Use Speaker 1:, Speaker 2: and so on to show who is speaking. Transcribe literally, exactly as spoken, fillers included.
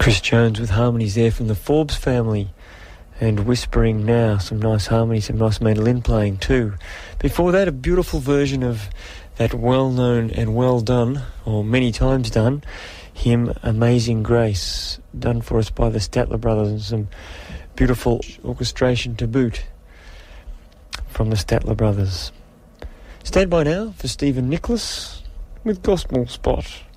Speaker 1: Chris Jones with harmonies there from the Forbes family, and Whispering Now, some nice harmonies, some nice mandolin playing too. Before that, a beautiful version of that well-known and well-done, or many times done, hymn Amazing Grace, done for us by the Statler Brothers, and some beautiful orchestration to boot from the Statler Brothers. Stand by now for Stephen Nicholas with Gospel Spot.